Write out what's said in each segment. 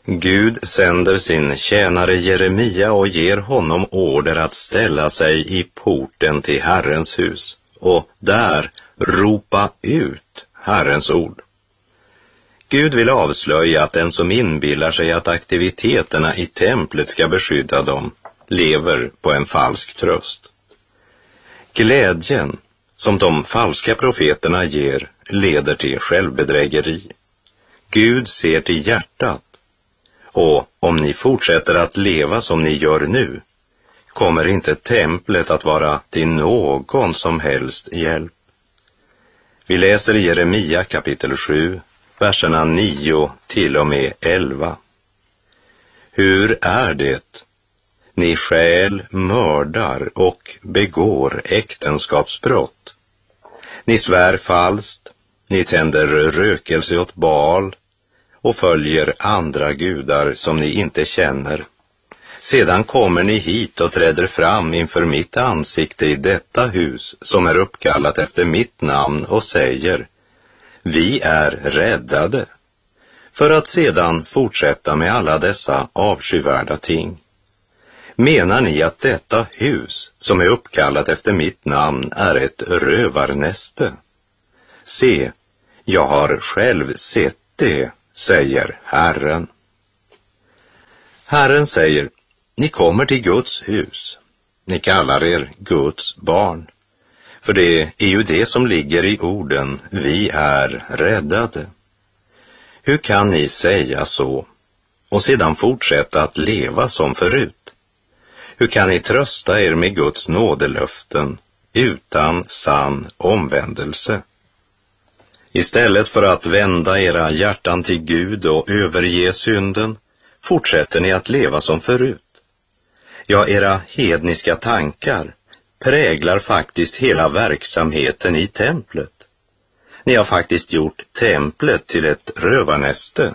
Gud sänder sin tjänare Jeremia och ger honom order att ställa sig i porten till Herrens hus och där ropa ut Herrens ord. Gud vill avslöja att den som inbillar sig att aktiviteterna i templet ska beskydda dem lever på en falsk tröst. Glädjen som de falska profeterna ger leder till självbedrägeri. Gud ser till hjärtat, och om ni fortsätter att leva som ni gör nu kommer inte templet att vara till någon som helst hjälp. Vi läser i Jeremia kapitel 7, verserna 9 till och med 11. Hur är det? Ni stjäl, mördar och begår äktenskapsbrott. Ni svär falskt, ni tänder rökelse åt Baal och följer andra gudar som ni inte känner. Sedan kommer ni hit och träder fram inför mitt ansikte i detta hus som är uppkallat efter mitt namn och säger: vi är räddade, för att sedan fortsätta med alla dessa avskyvärda ting. Menar ni att detta hus som är uppkallat efter mitt namn är ett rövarnäste? Se, jag har själv sett det, säger Herren. Herren säger: ni kommer till Guds hus. Ni kallar er Guds barn. För det är ju det som ligger i orden, vi är räddade. Hur kan ni säga så och sedan fortsätta att leva som förut? Hur kan ni trösta er med Guds nådelöften utan sann omvändelse? Istället för att vända era hjärtan till Gud och överge synden, fortsätter ni att leva som förut. Ja, era hedniska tankar präglar faktiskt hela verksamheten i templet. Ni har faktiskt gjort templet till ett rövarnäste.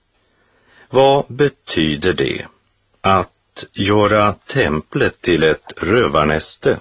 Vad betyder det att göra templet till ett rövarnäste?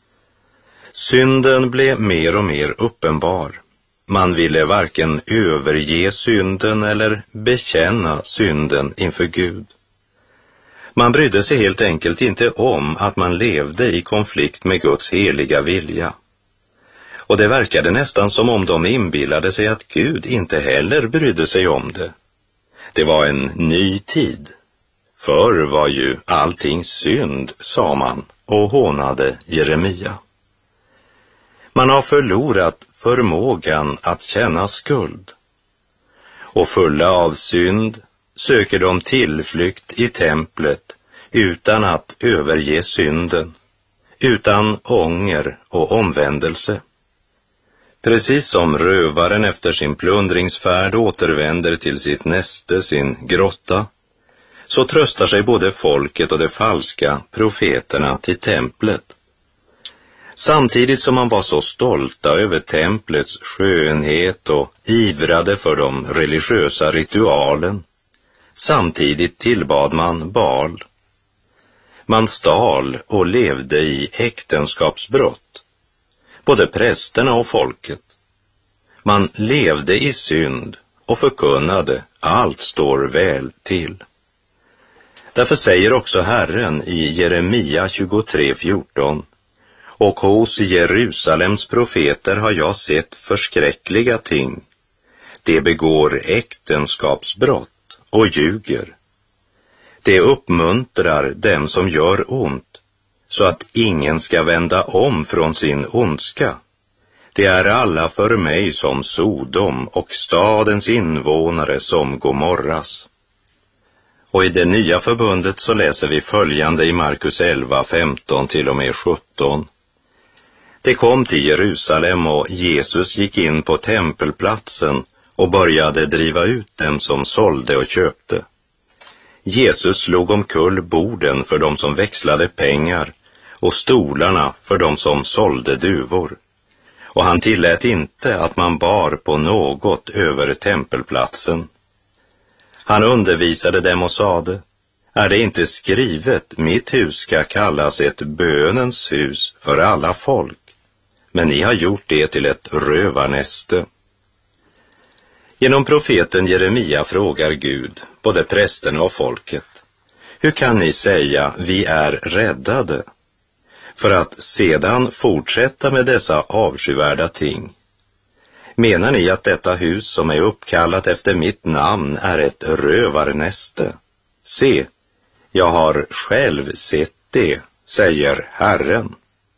Synden blev mer och mer uppenbar. Man ville varken överge synden eller bekänna synden inför Gud. Man brydde sig helt enkelt inte om att man levde i konflikt med Guds heliga vilja. Och det verkade nästan som om de inbillade sig att Gud inte heller brydde sig om det. Det var en ny tid. Förr var ju allting synd, sa man och hånade Jeremia. Man har förlorat förmågan att känna skuld. Och fulla av synd söker de tillflykt i templet utan att överge synden, utan ånger och omvändelse. Precis som rövaren efter sin plundringsfärd återvänder till sitt näste, sin grotta, så tröstar sig både folket och de falska profeterna till templet. Samtidigt som man var så stolta över templets skönhet och ivrade för de religiösa ritualen, samtidigt tillbad man Baal. Man stal och levde i äktenskapsbrott, både prästerna och folket. Man levde i synd och förkunnade, allt står väl till. Därför säger också Herren i Jeremia 23:14: och hos Jerusalems profeter har jag sett förskräckliga ting. De begår äktenskapsbrott och ljuger. Det uppmuntrar dem som gör ont, så att ingen ska vända om från sin ondska. Det är alla för mig som Sodom och stadens invånare som Gomorras. Och i det nya förbundet så läser vi följande i Markus 11:15 till och med 17. Det kom till Jerusalem och Jesus gick in på tempelplatsen och började driva ut dem som sålde och köpte. Jesus slog omkull borden för dem som växlade pengar och stolarna för dem som sålde duvor. Och han tillät inte att man bar på något över tempelplatsen. Han undervisade dem och sade: är det inte skrivet, mitt hus ska kallas ett bönens hus för alla folk, men ni har gjort det till ett rövarnäste. Genom profeten Jeremia frågar Gud både prästerna och folket: hur kan ni säga vi är räddade? För att sedan fortsätta med dessa avskyvärda ting. Menar ni att detta hus som är uppkallat efter mitt namn är ett rövarnäste? Se, jag har själv sett det, säger Herren.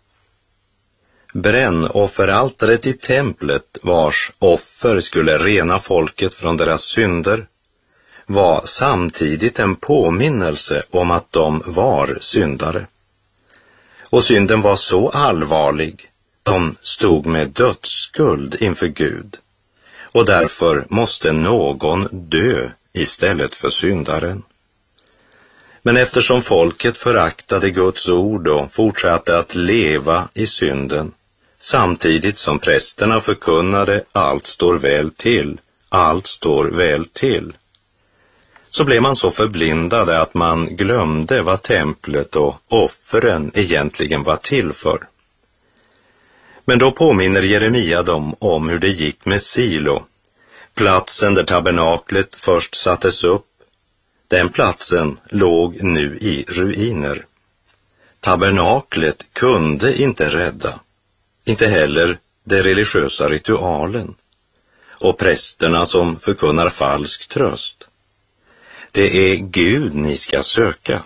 Brännofferaltaret i templet, vars offer skulle rena folket från deras synder, var samtidigt en påminnelse om att de var syndare. Och synden var så allvarlig, de stod med dödsskuld inför Gud, och därför måste någon dö istället för syndaren. Men eftersom folket föraktade Guds ord och fortsatte att leva i synden, samtidigt som prästerna förkunnade allt står väl till, allt står väl till, så blev man så förblindade att man glömde vad templet och offren egentligen var till för. Men då påminner Jeremia dem om hur det gick med Silo, platsen där tabernaklet först sattes upp. Den platsen låg nu i ruiner. Tabernaklet kunde inte rädda, inte heller de religiösa ritualen och prästerna som förkunnar falsk tröst. Det är Gud ni ska söka.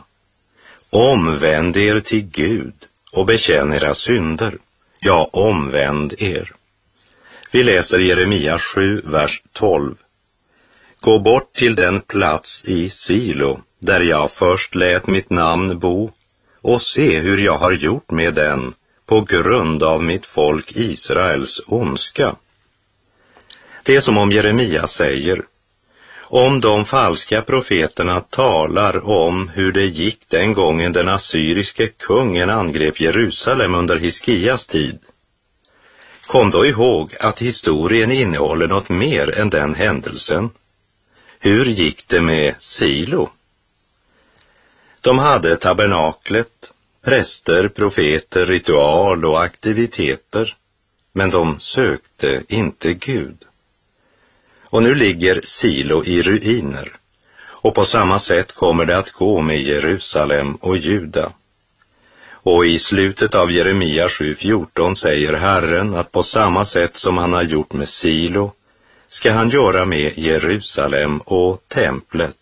Omvänd er till Gud och bekänn era synder. Ja, omvänd er. Vi läser Jeremia 7, vers 12. Gå bort till den plats i Silo där jag först lät mitt namn bo och se hur jag har gjort med den på grund av mitt folk Israels ondska. Det är som om Jeremia säger: om de falska profeterna talar om hur det gick den gången den assyriske kungen angrep Jerusalem under Hiskias tid, kom då ihåg att historien innehåller något mer än den händelsen. Hur gick det med Silo? De hade tabernaklet, präster, profeter, ritual och aktiviteter, men de sökte inte Gud. Och nu ligger Silo i ruiner, och på samma sätt kommer det att gå med Jerusalem och Juda. Och i slutet av Jeremia 7:14 säger Herren att på samma sätt som han har gjort med Silo ska han göra med Jerusalem och templet.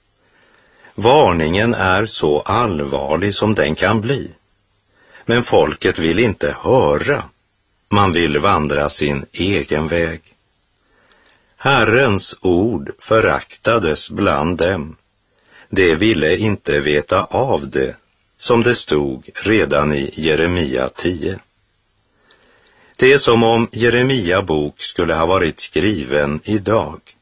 Varningen är så allvarlig som den kan bli, men folket vill inte höra. Man vill vandra sin egen väg. Herrens ord föraktades bland dem. De ville inte veta av det, som det stod redan i Jeremia 10. Det är som om Jeremia bok skulle ha varit skriven idag.